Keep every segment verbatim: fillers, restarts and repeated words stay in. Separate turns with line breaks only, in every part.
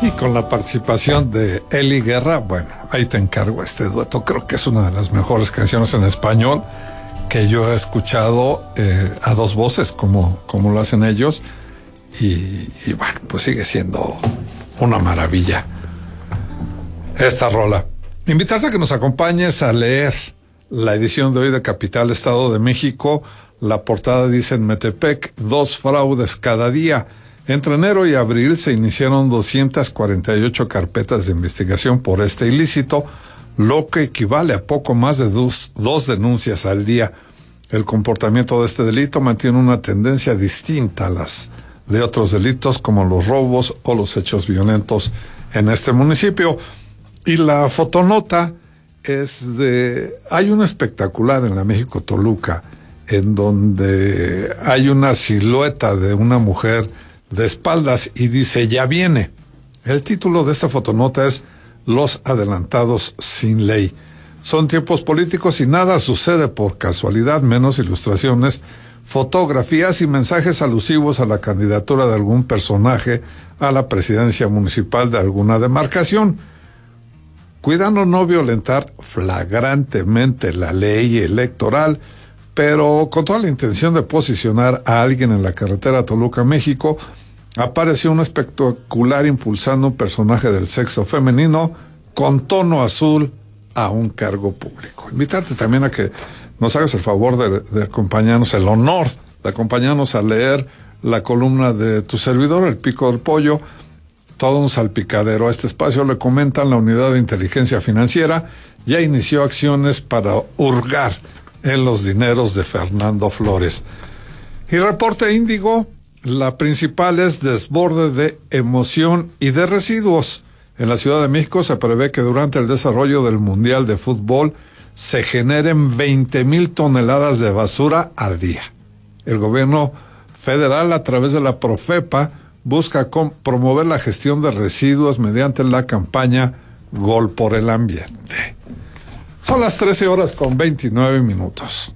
Y con la participación de Eli Guerra, bueno, ahí te encargo este dueto. Creo que es una de las mejores canciones en español que yo he escuchado eh, a dos voces, como, como lo hacen ellos. Y, y bueno, pues sigue siendo una maravilla esta rola. Invitarte a que nos acompañes a leer la edición de hoy de Capital Estado de México. La portada dice: en Metepec, dos fraudes cada día. Entre enero y abril se iniciaron doscientas cuarenta y ocho carpetas de investigación por este ilícito, lo que equivale a poco más de dos, dos denuncias al día. El comportamiento de este delito mantiene una tendencia distinta a las de otros delitos como los robos o los hechos violentos en este municipio. Y la fotonota es de... Hay un espectacular en la México Toluca en donde hay una silueta de una mujer de espaldas y dice: ya viene. El título de esta fotonota es Los adelantados sin ley. Son tiempos políticos y nada sucede por casualidad, menos ilustraciones, fotografías y mensajes alusivos a la candidatura de algún personaje a la presidencia municipal de alguna demarcación. Cuidando no violentar flagrantemente la ley electoral, pero con toda la intención de posicionar a alguien en la carretera Toluca-México, apareció un espectacular impulsando un personaje del sexo femenino con tono azul a un cargo público. Invitarte también a que nos hagas el favor de, de acompañarnos, el honor de acompañarnos a leer la columna de tu servidor, El Pico del Pollo, todo un salpicadero. A este espacio le comentan: la Unidad de Inteligencia Financiera ya inició acciones para hurgar en los dineros de Fernando Flores. Y reporte Índigo, la principal es desborde de emoción y de residuos. En la Ciudad de México se prevé que durante el desarrollo del Mundial de Fútbol se generen veinte mil toneladas de basura al día. El gobierno federal, a través de la Profepa, busca com- promover la gestión de residuos mediante la campaña Gol por el Ambiente. Son las trece horas con veintinueve minutos.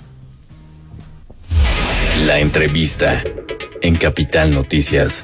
La entrevista en Capital Noticias.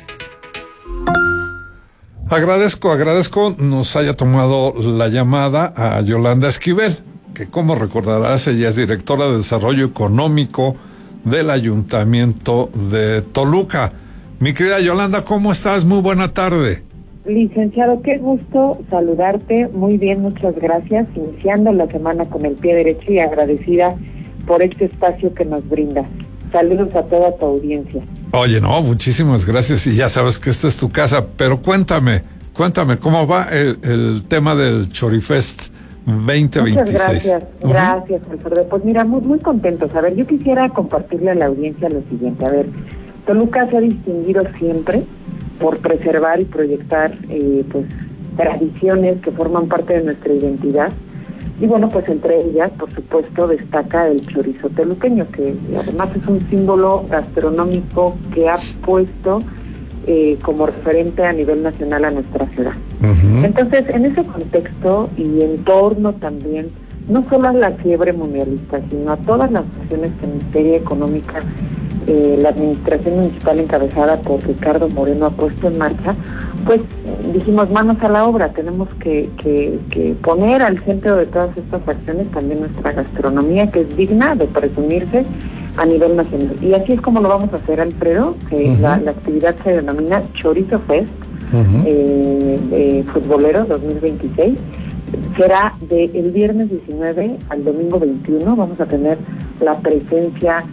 Agradezco, agradezco nos haya tomado la llamada a Yolanda Esquivel, que, como recordarás, ella es directora de Desarrollo Económico del Ayuntamiento de Toluca. Mi querida Yolanda, ¿cómo estás? Muy buena tarde.
Licenciado, qué gusto saludarte. Muy bien, muchas gracias. Iniciando la semana con el pie derecho y agradecida por este espacio que nos brinda. Saludos a toda tu audiencia.
Oye, no, muchísimas gracias, y ya sabes que esta es tu casa, pero cuéntame, cuéntame, ¿cómo va el, el tema del Chorifest veinte veintiséis?
Muchas gracias, uh-huh. gracias, Alfredo. Pues mira, muy, muy contentos. A ver, yo quisiera compartirle a la audiencia lo siguiente. A ver, Toluca se ha distinguido siempre por preservar y proyectar eh, pues tradiciones que forman parte de nuestra identidad. Y bueno, pues entre ellas, por supuesto, destaca el chorizo toluqueño, que además es un símbolo gastronómico que ha puesto eh, como referente a nivel nacional a nuestra ciudad. Uh-huh. Entonces, en ese contexto y en torno también, no solo a la fiebre mundialista, sino a todas las acciones que en materia económica eh, la administración municipal encabezada por Ricardo Moreno ha puesto en marcha, pues dijimos manos a la obra. Tenemos que, que, que poner al centro de todas estas acciones también nuestra gastronomía, que es digna de presumirse a nivel nacional. Y así es como lo vamos a hacer, Alfredo, que uh-huh. la, la actividad se denomina Chorizo Fest uh-huh. eh, eh, Futbolero dos mil veintiséis. Será del viernes diecinueve al domingo veintiuno. Vamos a tener la presencia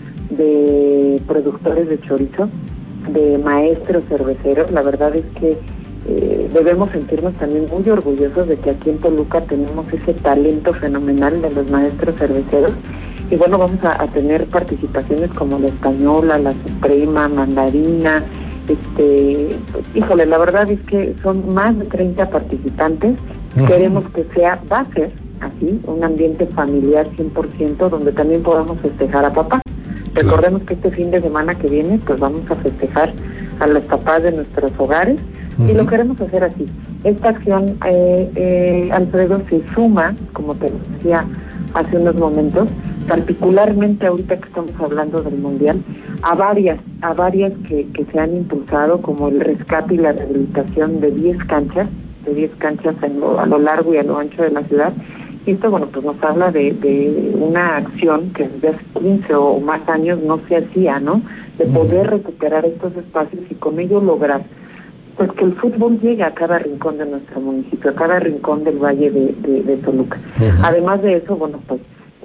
de productores de chorizo, de maestros cerveceros. La verdad es que eh, debemos sentirnos también muy orgullosos de que aquí en Toluca tenemos ese talento fenomenal de los maestros cerveceros. Y bueno, vamos a, a tener participaciones como la Española, la Suprema, Mandarina. Este, híjole, la verdad es que son más de treinta participantes. Uh-huh. Queremos que sea, va a ser así, un ambiente familiar cien por ciento, donde también podamos festejar a papá. Claro. Recordemos que este fin de semana que viene, pues vamos a festejar a los papás de nuestros hogares. Uh-huh. Y lo queremos hacer así. Esta acción, eh, eh, Alfredo, se suma, como te decía hace unos momentos, particularmente ahorita que estamos hablando del Mundial, a varias, a varias que, que se han impulsado, como el rescate y la rehabilitación de diez canchas, de diez canchas en lo, a lo largo y a lo ancho de la ciudad. Y esto, bueno, pues nos habla de, de una acción que desde hace quince o más años no se hacía, ¿no? De poder recuperar estos espacios y con ello lograr pues que el fútbol llegue a cada rincón de nuestro municipio, a cada rincón del Valle de, de, de Toluca. Uh-huh. Además de eso, bueno, pues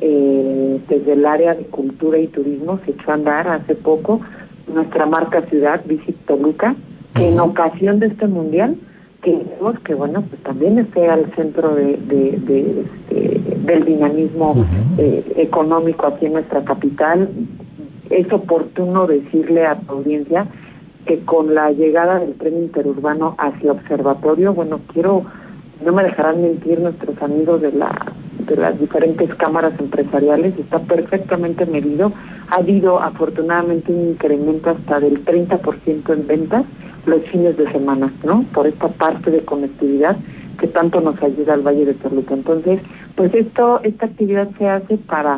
eh, desde el área de cultura y turismo se echó a andar hace poco nuestra marca ciudad, Visit Toluca, que uh-huh. en ocasión de este mundial queremos que, bueno, pues también esté al centro de, de, de, este, del dinamismo uh-huh. eh, económico aquí en nuestra capital. Es oportuno decirle a tu audiencia que con la llegada del tren interurbano hacia Observatorio, bueno, quiero, no me dejarán mentir nuestros amigos de la de las diferentes cámaras empresariales, está perfectamente medido. Ha habido afortunadamente un incremento hasta del treinta por ciento en ventas los fines de semana, ¿no? Por esta parte de conectividad que tanto nos ayuda al Valle de Toluca. Entonces, pues esto, esta actividad se hace para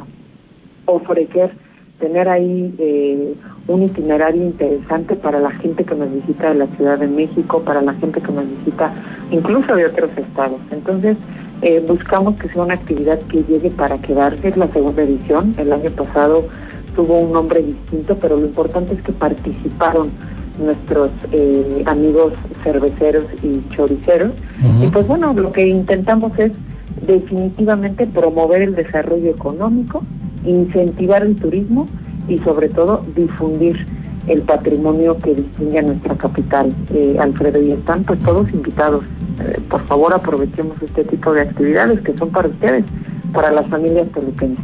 ofrecer, tener ahí eh, un itinerario interesante para la gente que nos visita de la Ciudad de México, para la gente que nos visita incluso de otros estados. Entonces, eh, buscamos que sea una actividad que llegue para quedarse. Es la segunda edición. El año pasado tuvo un nombre distinto, pero lo importante es que participaron nuestros eh, amigos cerveceros y choriceros. Uh-huh. Y pues bueno, lo que intentamos es definitivamente promover el desarrollo económico, incentivar el turismo y sobre todo difundir el patrimonio que distingue a nuestra capital, eh, Alfredo, y están pues todos invitados. Eh, por favor, aprovechemos este tipo de actividades que son para ustedes, para las familias toluqueñas.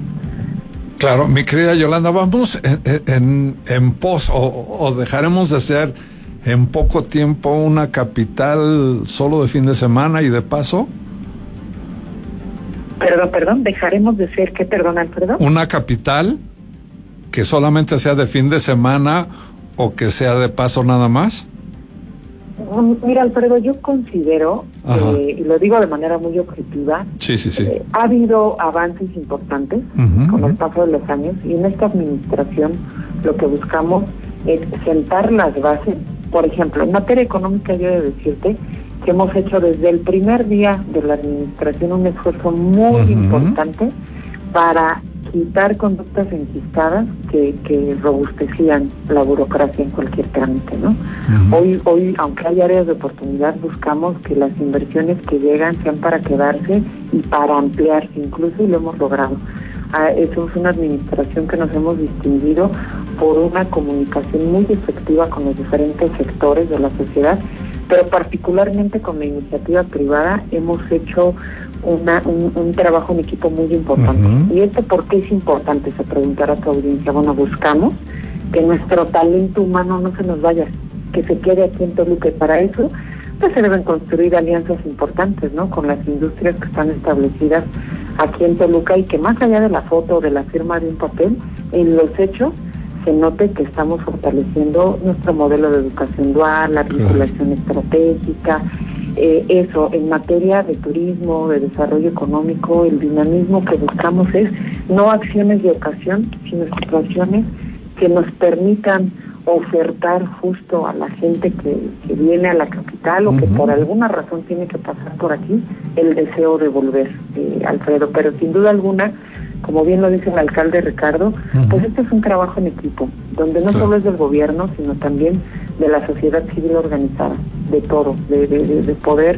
Claro, mi querida Yolanda, vamos en, en, en pos o, o dejaremos de ser en poco tiempo una capital solo de fin de semana y de paso.
Perdón, perdón, dejaremos de ser, ¿qué, perdón, Alfredo?
Una capital que solamente sea de fin de semana o que sea de paso nada más.
Mira, Alfredo, yo considero, eh, y lo digo de manera muy objetiva,
sí, sí, sí.
Eh, ha habido avances importantes uh-huh, con uh-huh. el paso de los años, y en esta administración lo que buscamos es sentar las bases. Por ejemplo, en materia económica, yo he de decirte que hemos hecho desde el primer día de la administración un esfuerzo muy uh-huh. importante para quitar conductas enquistadas que, que robustecían la burocracia en cualquier trámite, ¿no? Uh-huh. Hoy, hoy, aunque hay áreas de oportunidad, buscamos que las inversiones que llegan sean para quedarse y para ampliarse incluso, y lo hemos logrado. Ah, eso es una administración que nos hemos distinguido por una comunicación muy efectiva con los diferentes sectores de la sociedad, pero particularmente con la iniciativa privada hemos hecho una, un, un trabajo en equipo muy importante. Uh-huh. ¿Y esto por qué es importante? Se preguntará a tu audiencia. Bueno, buscamos que nuestro talento humano no se nos vaya, que se quede aquí en Toluca, y para eso pues se deben construir alianzas importantes, ¿no? Con las industrias que están establecidas aquí en Toluca, y que más allá de la foto o de la firma de un papel, en los hechos se note que estamos fortaleciendo nuestro modelo de educación dual, la vinculación estratégica, eh, eso, en materia de turismo, de desarrollo económico, el dinamismo que buscamos es no acciones de ocasión, sino situaciones que nos permitan ofertar justo a la gente que, que viene a la capital o que uh-huh. por alguna razón tiene que pasar por aquí, el deseo de volver, eh, Alfredo. Pero sin duda alguna, como bien lo dice el alcalde Ricardo, uh-huh. pues este es un trabajo en equipo, donde no claro. solo es del gobierno, sino también de la sociedad civil organizada, de todo, de, de, de, de poder,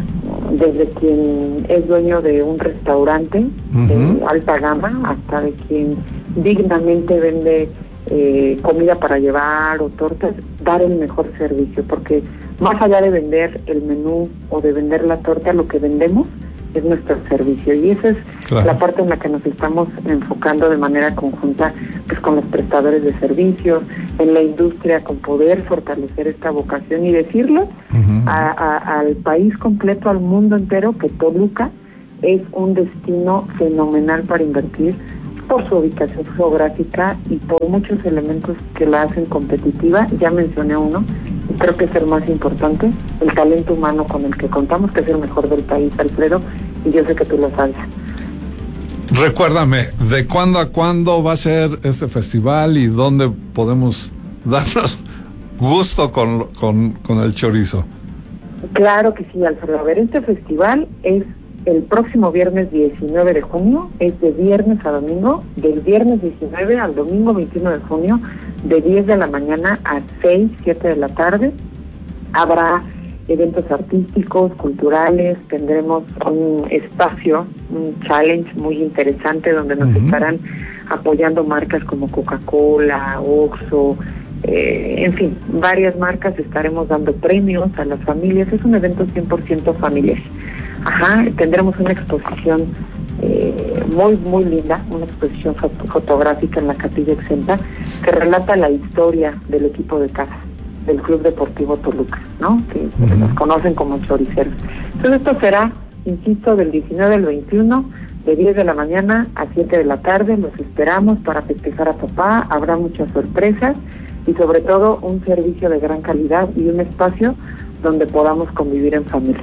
desde quien es dueño de un restaurante uh-huh. de alta gama, hasta de quien dignamente vende eh, comida para llevar o tortas, dar el mejor servicio, porque más allá de vender el menú o de vender la torta, lo que vendemos es nuestro servicio, y esa es claro. la parte en la que nos estamos enfocando de manera conjunta pues con los prestadores de servicios, en la industria, con poder fortalecer esta vocación y decirle uh-huh. a, a, al país completo, al mundo entero, que Toluca es un destino fenomenal para invertir por su ubicación geográfica y por muchos elementos que la hacen competitiva. Ya mencioné uno, y creo que es el más importante, el talento humano con el que contamos, que es el mejor del país, Alfredo, y yo sé que tú lo sabes.
Recuérdame, ¿de cuándo a cuándo va a ser este festival y dónde podemos darnos gusto con, con, con el chorizo?
Claro que sí, Alfredo. A ver, este festival es el próximo viernes diecinueve de junio, es de viernes a domingo, del viernes diecinueve al domingo veintiuno de junio, de diez de la mañana a seis, siete de la tarde. Habrá eventos artísticos, culturales, tendremos un espacio, un challenge muy interesante donde nos uh-huh. estarán apoyando marcas como Coca-Cola, Oxxo, eh, en fin, varias marcas. Estaremos dando premios a las familias. Es un evento cien por ciento familiar. Ajá, tendremos una exposición eh, muy, muy linda, una exposición fot- fotográfica en la Capilla Exenta que relata la historia del equipo de casa, del Club Deportivo Toluca, ¿no? Que uh-huh. nos conocen como choriceros. Entonces esto será, insisto, del diecinueve al veintiuno, de diez de la mañana a siete de la tarde. Los esperamos para festejar a papá. Habrá muchas sorpresas y sobre todo un servicio de gran calidad y un espacio donde podamos convivir en familia.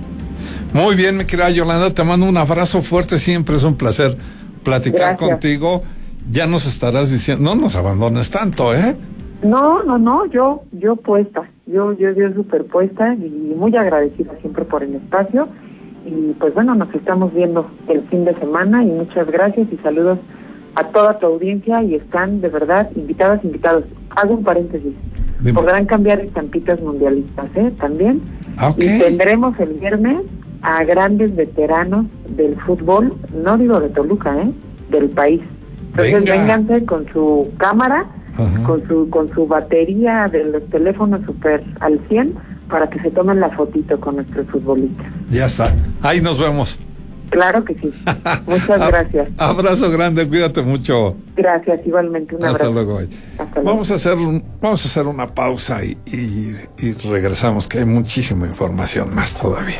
Muy bien, mi querida Yolanda, te mando un abrazo fuerte, siempre es un placer platicar Gracias. contigo. Ya nos estarás diciendo, no nos abandones tanto, ¿eh?
No, no, no, yo, yo puesta, yo, yo, yo súper puesta y muy agradecida siempre por el espacio. Y pues bueno, nos estamos viendo el fin de semana y muchas gracias y saludos a toda tu audiencia y están de verdad invitadas, invitados. Hago un paréntesis. Dime. Podrán cambiar estampitas mundialistas, ¿eh? También. Okay. Y tendremos el viernes a grandes veteranos del fútbol, no digo de Toluca, ¿eh? Del país. Entonces Venga. vénganse con su cámara, uh-huh. con su con su batería de los teléfonos super al cien para que se tomen la fotito con nuestros futbolistas.
Ya está, ahí nos vemos.
Claro que sí. Muchas gracias.
Abrazo grande, cuídate mucho.
Gracias, igualmente. Un abrazo.
Hasta luego.
Hasta luego.
Vamos a hacer un, vamos a hacer una pausa y, y, y regresamos, que hay muchísima información más todavía.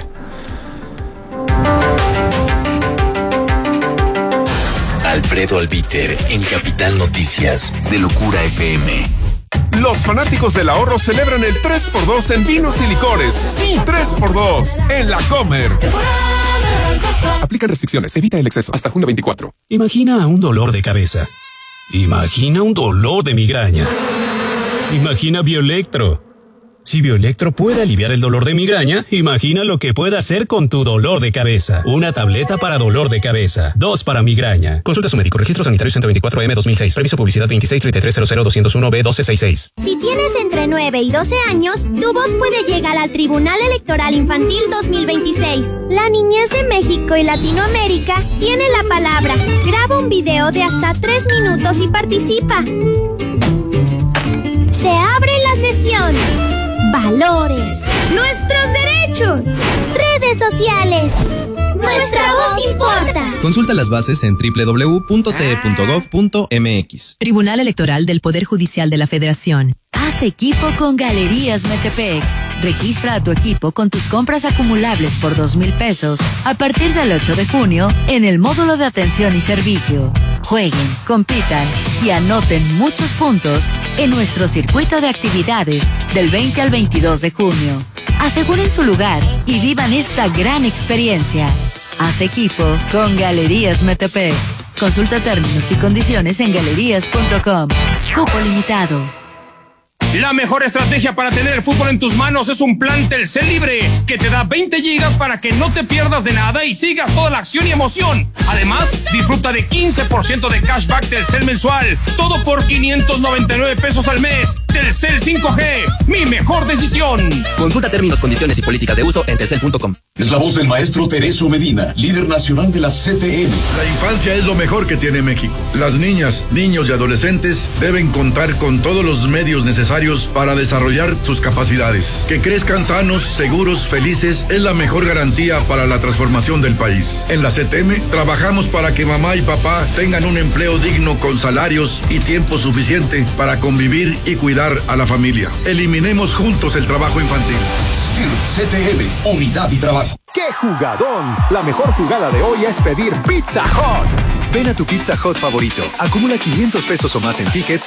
Alfredo Albiter en Capital Noticias de Locura F M.
Los fanáticos del ahorro celebran el tres por dos en vinos y licores. Sí, tres por dos en La Comer. Aplican restricciones, evita el exceso. Hasta junio veinticuatro.
Imagina un dolor de cabeza. Imagina un dolor de migraña. Imagina Bioelectro. Si Bioelectro puede aliviar el dolor de migraña, imagina lo que puede hacer con tu dolor de cabeza. Una tableta para dolor de cabeza. Dos para migraña. Consulta a su médico. Registro sanitario ciento veinticuatro M dos mil seis. Permiso publicidad veintiséis treinta y tres cero cero doscientos uno B doce sesenta y seis.
Si tienes entre nueve y doce años, tu voz puede llegar al Tribunal Electoral Infantil dos mil veintiséis. La niñez de México y Latinoamérica tiene la palabra. Graba un video de hasta tres minutos y participa. Se abre la sesión. Valores. Nuestros derechos. Redes sociales. Nuestra voz importa.
Consulta las bases en doble u doble u doble u punto t e punto gov punto m x.
Tribunal Electoral del Poder Judicial de la Federación. Haz equipo con Galerías Metepec. Registra a tu equipo con tus compras acumulables por dos mil pesos a partir del ocho de junio en el módulo de atención y servicio. Jueguen, compitan y anoten muchos puntos en nuestro circuito de actividades del veinte al veintidós de junio. Aseguren su lugar y vivan esta gran experiencia. Haz equipo con Galerías Metepec. Consulta términos y condiciones en galerías punto com. Cupo limitado.
La mejor estrategia para tener el fútbol en tus manos es un plan Telcel Libre, que te da veinte gigas para que no te pierdas de nada y sigas toda la acción y emoción. Además, disfruta de quince por ciento de cashback Telcel mensual, todo por quinientos noventa y nueve pesos al mes. Telcel cinco G, mi mejor decisión.
Consulta términos, condiciones y políticas de uso en telcel punto com.
Es la voz del maestro Tereso Medina, líder nacional de la C T M.
La infancia es lo mejor que tiene México. Las niñas, niños y adolescentes deben contar con todos los medios necesarios para desarrollar sus capacidades. Que crezcan sanos, seguros, felices es la mejor garantía para la transformación del país. En la C T M trabajamos para que mamá y papá tengan un empleo digno con salarios y tiempo suficiente para convivir y cuidar a la familia. Eliminemos juntos el trabajo infantil.
S T I R C T M, unidad y trabajo.
¡Qué jugadón! La mejor jugada de hoy es pedir Pizza Hut.
Ven a tu Pizza Hut favorito, acumula quinientos pesos o más en tickets